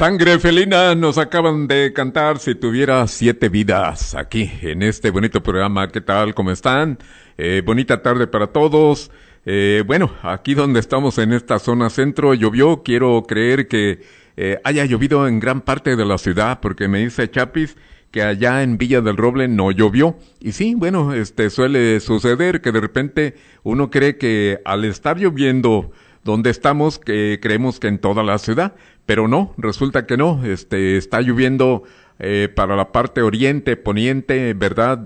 Sangre felina nos acaban de cantar Si tuviera 7 vidas aquí en este bonito programa. ¿Qué tal? ¿Cómo están? Bonita tarde para todos. Bueno, aquí donde estamos en esta zona centro llovió. Quiero creer que haya llovido en gran parte de la ciudad, porque me dice Chapis que allá en Villa del Roble no llovió. Y sí, bueno, suele suceder que de repente uno cree que al estar lloviendo donde estamos, que creemos que en toda la ciudad, pero no, resulta que no, está lloviendo para la parte oriente, poniente, ¿verdad?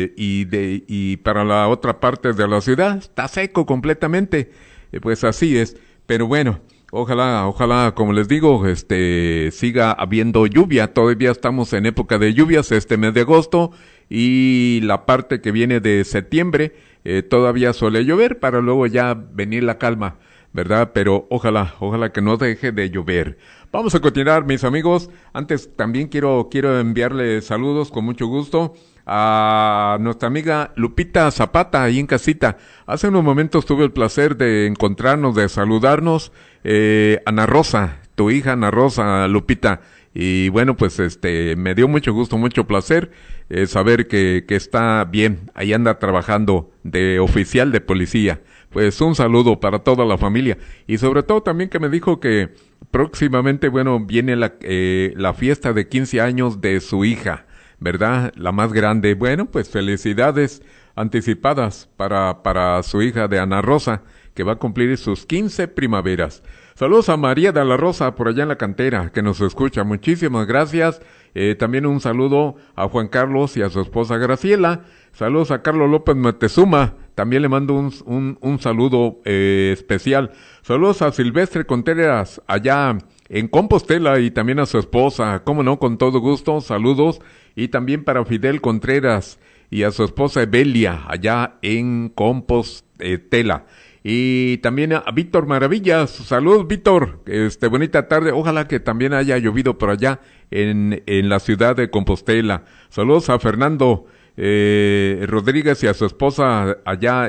Y para la otra parte de la ciudad está seco completamente, pues así es, pero bueno, ojalá, como les digo, siga habiendo lluvia. Todavía estamos en época de lluvias este mes de agosto, y la parte que viene de septiembre, todavía suele llover para luego ya venir la calma, ¿verdad? Pero ojalá que no deje de llover. Vamos a continuar, mis amigos. Antes también quiero enviarle saludos con mucho gusto a nuestra amiga Lupita Zapata, ahí en casita. Hace unos momentos tuve el placer de encontrarnos, de saludarnos, Ana Rosa, tu hija Ana Rosa, Lupita. Y bueno, pues me dio mucho gusto, mucho placer saber que está bien. Ahí anda trabajando de oficial de policía. Pues un saludo para toda la familia, y sobre todo también que me dijo que próximamente, bueno, viene la fiesta de 15 años de su hija, ¿verdad? La más grande. Bueno, pues felicidades anticipadas para su hija de Ana Rosa, que va a cumplir sus 15 primaveras. Saludos a María de la Rosa por allá en la cantera, que nos escucha. Muchísimas gracias. También un saludo a Juan Carlos y a su esposa Graciela. Saludos a Carlos López Moctezuma. También le mando un saludo especial. Saludos a Silvestre Contreras allá en Compostela, y también a su esposa. Cómo no, con todo gusto. Saludos. Y también para Fidel Contreras y a su esposa Evelia allá en Compostela. Y también a Víctor Maravillas. Saludos, Víctor. Bonita tarde. Ojalá que también haya llovido por allá en la ciudad de Compostela. Saludos a Fernando Rodríguez y a su esposa allá,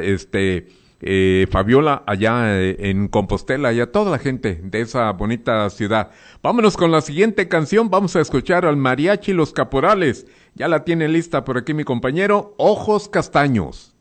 Fabiola, allá en Compostela, y a toda la gente de esa bonita ciudad. Vámonos con la siguiente canción. Vamos a escuchar al Mariachi Los Caporales. Ya la tiene lista por aquí mi compañero, Ojos Castaños.